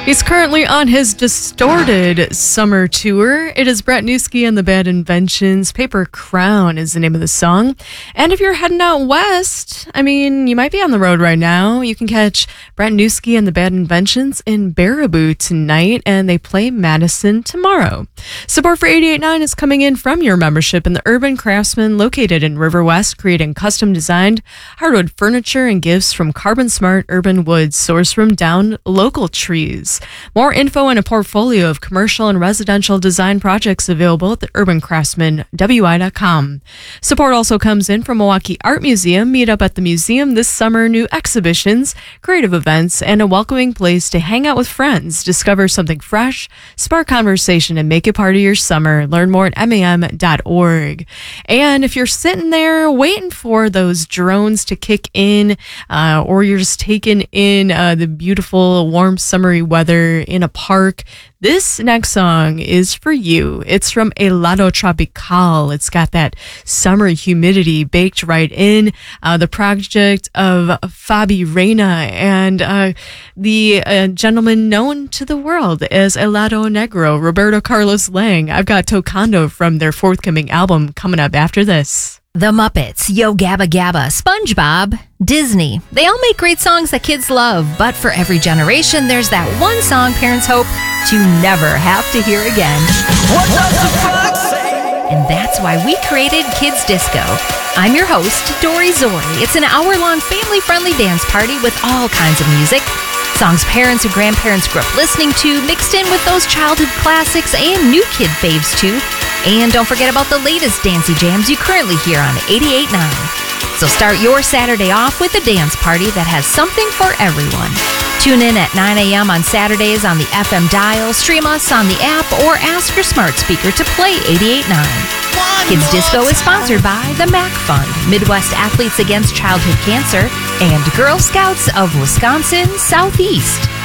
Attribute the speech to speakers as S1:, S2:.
S1: He's currently on his Distorted summer tour. It is Brett Newski and the Bad Inventions. Paper Crown is the name of the song. And if you're heading out west, you might be on the road right now. You can catch Brett Newski and the Bad Inventions in Baraboo tonight, and they play Madison tomorrow. Support for 88.9 is coming in from your membership in the Urban Craftsman located in River West, creating custom-designed hardwood furniture and gifts from Carbon Smart Urban Woods, sourced from down local trees. More info and a portfolio of commercial and residential design projects available at the urbancraftsmanwi.com. Support also comes in from Milwaukee Art Museum. Meet up at the museum this summer. New exhibitions, creative events, and a welcoming place to hang out with friends. Discover something fresh, spark conversation, and make it part of your summer. Learn more at mam.org. And if you're sitting there waiting for those drones to kick in, or you're just taking in the beautiful, warm, summery weather in a park, this next song is for you. It's from Helado Tropical. It's got that summer humidity baked right in. The project of Fabi Reina and the gentleman known to the world as Helado Negro, Roberto Carlos Lang. I've got Tocando from their forthcoming album coming up after this.
S2: The Muppets, Yo Gabba Gabba, SpongeBob, Disney. They all make great songs that kids love, but for every generation, there's that one song parents hope to never have to hear again. What does the fuck say? And that's why we created Kids Disco. I'm your host, Dory Zori. It's an hour-long family-friendly dance party with all kinds of music. Songs parents and grandparents grew up listening to, mixed in with those childhood classics and new kid faves too. And don't forget about the latest dancey jams you currently hear on 88.9. So start your Saturday off with a dance party that has something for everyone. Tune in at 9 a.m. on Saturdays on the FM dial, stream us on the app, or ask your smart speaker to play 88.9. Kids Disco is sponsored by the MAC Fund, Midwest Athletes Against Childhood Cancer, and Girl Scouts of Wisconsin Southeast.